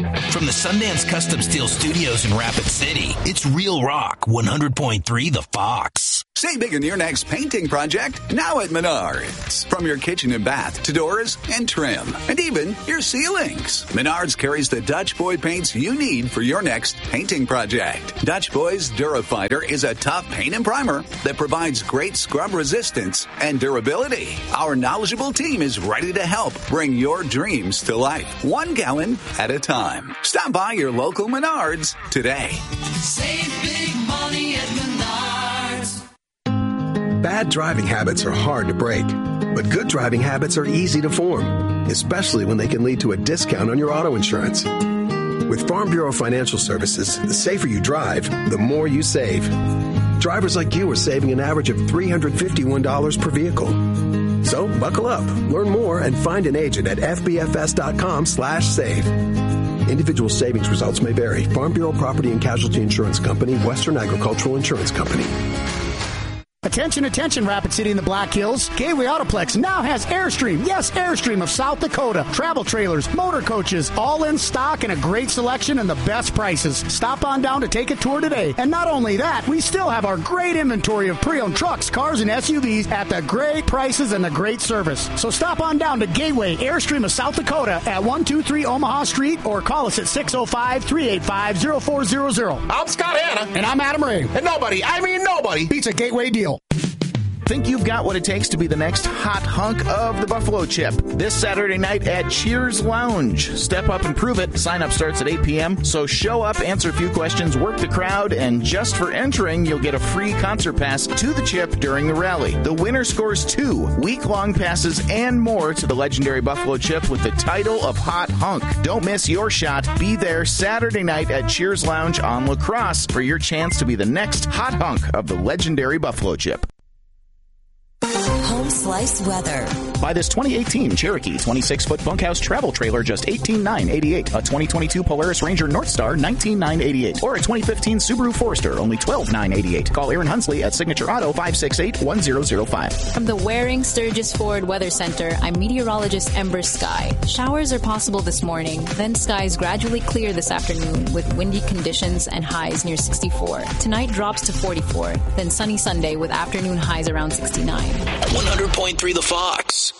From the Sundance Custom Steel Studios in Rapid City, it's Real Rock 100.3 The Fox. Save big on your next painting project now at Menards. From your kitchen and bath to doors and trim, and even your ceilings. Menards carries the Dutch Boy paints you need for your next painting project. Dutch Boy's Durafighter is a tough paint and primer that provides great scrub resistance and durability. Our knowledgeable team is ready to help bring your dreams to life, 1 gallon at a time. Stop by your local Menards today. Save big money at Menards. Bad driving habits are hard to break, but good driving habits are easy to form, especially when they can lead to a discount on your auto insurance. With Farm Bureau Financial Services, the safer you drive, the more you save. Drivers like you are saving an average of $351 per vehicle. So buckle up, learn more, and find an agent at fbfs.com/save. Individual savings results may vary. Farm Bureau Property and Casualty Insurance Company, Western Agricultural Insurance Company. Attention, attention, Rapid City and the Black Hills. Gateway Autoplex now has Airstream. Yes, Airstream of South Dakota. Travel trailers, motor coaches, all in stock and a great selection and the best prices. Stop on down to take a tour today. And not only that, we still have our great inventory of pre-owned trucks, cars, and SUVs at the great prices and the great service. So stop on down to Gateway Airstream of South Dakota at 123 Omaha Street or call us at 605-385-0400. I'm Scott Hanna. And I'm Adam Ray. And nobody beats a Gateway deal. Think you've got what it takes to be the next hot hunk of the Buffalo Chip this Saturday night at Cheers Lounge. Step up and prove it. Sign up starts at 8 p.m. So show up, answer a few questions, work the crowd, and just for entering, you'll get a free concert pass to the Chip during the rally. The winner scores 2 week-long passes and more to the legendary Buffalo Chip with the title of Hot Hunk. Don't miss your shot. Be there Saturday night at Cheers Lounge on La Crosse for your chance to be the next hot hunk of the legendary Buffalo Chip. Home Slice weather. Buy this 2018 Cherokee 26-foot bunkhouse travel trailer, just $18,988. A 2022 Polaris Ranger Northstar, $19,988. Or a 2015 Subaru Forester, only $12,988. Call Aaron Hunsley at Signature Auto, 568-1005. From the Waring Sturgis Ford Weather Center, I'm meteorologist Ember Sky. Showers are possible this morning, then skies gradually clear this afternoon with windy conditions and highs near 64. Tonight drops to 44, then sunny Sunday with afternoon highs around 69. 100.3 The Fox.